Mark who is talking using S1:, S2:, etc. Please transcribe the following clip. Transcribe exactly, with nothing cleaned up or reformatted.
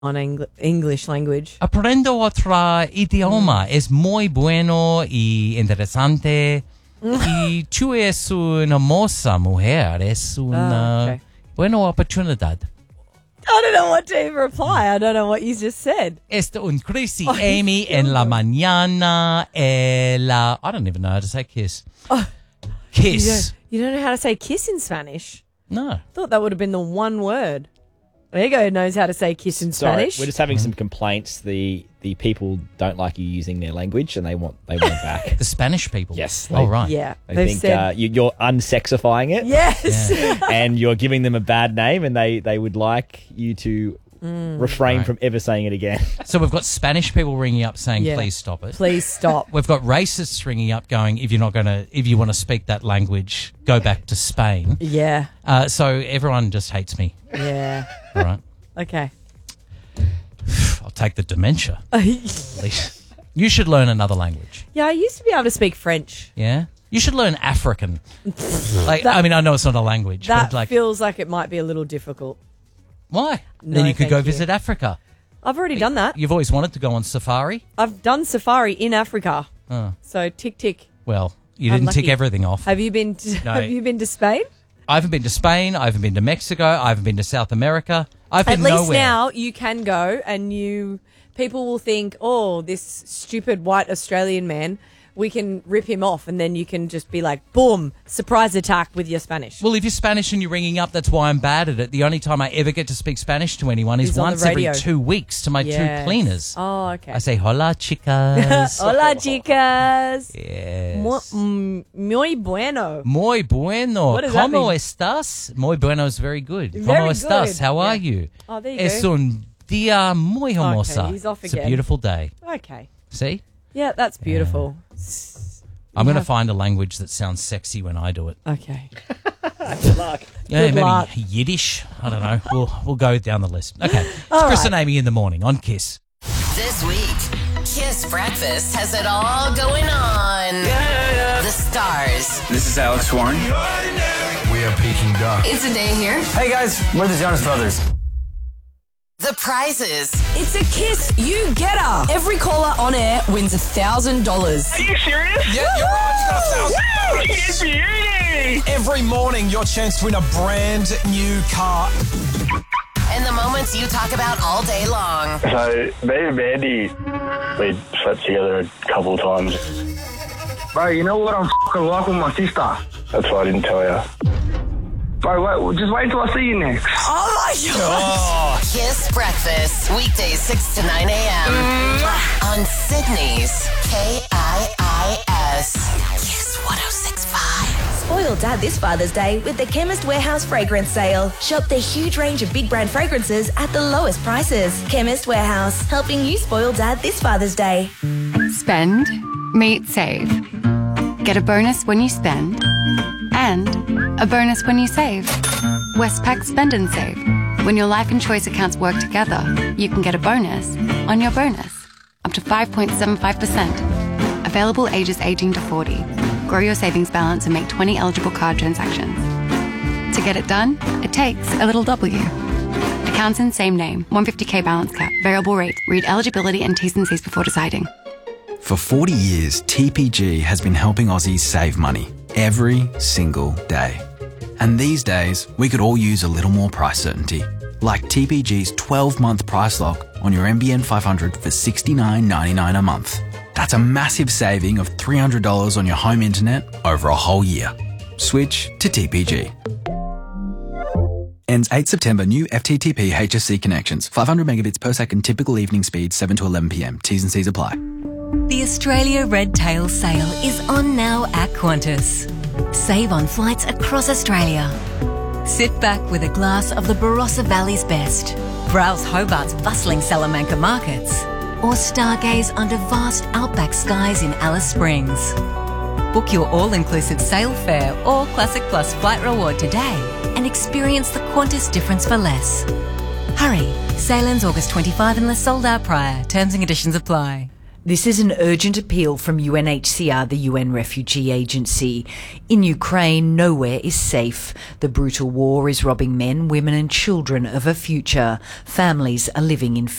S1: on Eng- English language.
S2: Aprendo otra idioma. Mm. Es muy bueno y interesante. Y tú es una hermosa mujer. Es una oh, okay. buena oportunidad.
S1: I don't know what to even reply. I don't know what you just said.
S2: Este un Chrissy oh, Amy en la mañana. El, uh, I don't even know how to say kiss. Oh, kiss.
S1: You don't, you don't know how to say kiss in Spanish?
S2: No.
S1: I thought that would have been the one word. Ego knows how to say kiss in
S3: Sorry,
S1: Spanish.
S3: We're just having some complaints. The the people don't like you using their language and they want they want it back.
S2: The Spanish people?
S3: Yes.
S2: They, oh, right.
S1: Yeah.
S3: They think said, uh, you, you're unsexifying it.
S1: Yes.
S3: Yeah. And you're giving them a bad name and they, they would like you to mm. refrain right. from ever saying it again.
S2: So we've got Spanish people ringing up saying, yeah. please stop it.
S1: Please stop.
S2: We've got racists ringing up going, if you're not going to, if you want to speak that language, go back to Spain.
S1: Yeah.
S2: Uh, so everyone just hates me.
S1: Yeah.
S2: All right.
S1: Okay.
S2: I'll take the dementia. At least. You should learn another language.
S1: Yeah, I used to be able to speak French.
S2: Yeah? You should learn African. like, that, I mean, I know it's not a language.
S1: That
S2: but like,
S1: feels like it might be a little difficult.
S2: Why?
S1: No,
S2: then you could go
S1: you.
S2: visit Africa.
S1: I've already done that.
S2: You've always wanted to go on safari?
S1: I've done safari in Africa.
S2: Oh.
S1: So tick, tick.
S2: Well, you didn't
S1: Unlucky.
S2: tick everything off.
S1: Have you been to,
S2: no.
S1: Have you been to Spain?
S2: I haven't been to Spain. I haven't been to Mexico. I haven't been to South America. I've been
S1: At least
S2: nowhere.
S1: now you can go and you people will think, oh, this stupid white Australian man, we can rip him off and then you can just be like, boom, surprise attack with your Spanish.
S2: Well, if you're Spanish and you're ringing up, that's why I'm bad at it. The only time I ever get to speak Spanish to anyone is
S1: He's
S2: once every two weeks to my
S1: yes.
S2: two cleaners.
S1: Oh, okay.
S2: I say, hola, chicas.
S1: Hola, chicas.
S2: Yes.
S1: Muy, muy bueno.
S2: Muy bueno.
S1: What does
S2: ¿Cómo
S1: that mean?
S2: estás? Muy bueno is very good.
S1: Very
S2: ¿Cómo
S1: good.
S2: estás? How
S1: yeah.
S2: are you?
S1: Oh, there you
S2: es
S1: go.
S2: un día muy hermosa.
S1: Okay, he's off
S2: it's
S1: again.
S2: a beautiful day.
S1: Okay.
S2: See?
S1: Yeah, that's beautiful.
S2: Yeah. I'm yeah. going to find a language that sounds sexy when I do it.
S1: Okay.
S3: Good luck.
S2: Yeah,
S1: Good
S2: maybe
S1: luck.
S2: Yiddish. I don't know. We'll we'll go down the list. Okay. It's
S1: All
S2: Chris
S1: right.
S2: and Amy in the morning on Kiss.
S4: This week, Kiss Breakfast has it all going on. Yeah, yeah, yeah. The stars.
S5: This is Alex Warren.
S6: We are Peking Duck.
S4: It's a day here.
S5: Hey guys, we're the Jonas Brothers.
S4: The prizes.
S7: It's a Kiss You Getter. Every caller on air wins a thousand dollars.
S8: Are you serious?
S6: Yeah, you're right. You got a thousand dollars.
S8: It's beauty.
S6: Every morning, your chance to win a brand new car.
S4: And the moments you talk about all day long.
S9: So, me and Mandy, we slept together a couple of times.
S10: Bro, you know what I'm fucking like with my sister?
S9: That's why I didn't tell you.
S10: Bro, wait, just wait until I see you next.
S7: Oh my God.
S6: Oh.
S4: Kiss Breakfast, weekdays six to nine a.m. Mm. on Sydney's K I I S. Kiss one oh six point five.
S11: Spoil Dad this Father's Day with the Chemist Warehouse Fragrance Sale. Shop the huge range of big brand fragrances at the lowest prices. Chemist Warehouse, helping you spoil Dad this Father's Day.
S12: Spend, meet, save. Get a bonus when you spend. And a bonus when you save. Westpac Spend and Save. When your life and choice accounts work together, you can get a bonus on your bonus. Up to five point seven five percent. Available ages eighteen to forty. Grow your savings balance and make twenty eligible card transactions. To get it done, it takes a little W. Accounts in same name. one hundred fifty thousand balance cap. Variable rate. Read eligibility and T's and C's before deciding.
S13: For forty years, T P G has been helping Aussies save money every single day. And these days, we could all use a little more price certainty. Like T P G's twelve-month price lock on your N B N five hundred for sixty-nine ninety-nine a month. That's a massive saving of three hundred dollars on your home internet over a whole year. Switch to T P G. Ends eighth September. New F T T P H S C connections. five hundred megabits per second typical evening speed, seven to eleven p m. T's and C's apply.
S14: The Australia Red Tail Sale is on now at Qantas. Save on flights across Australia. Sit back with a glass of the Barossa Valley's best. Browse Hobart's bustling Salamanca markets. Or stargaze under vast outback skies in Alice Springs. Book your all-inclusive sail fare or Classic Plus flight reward today and experience the Qantas difference for less. Hurry, sail ends August twenty-fifth unless sold out prior. Terms and conditions apply.
S8: This is an urgent appeal from U N H C R, the U N Refugee Agency. In Ukraine, nowhere is safe. The brutal war is robbing men, women and children of a future. Families are living in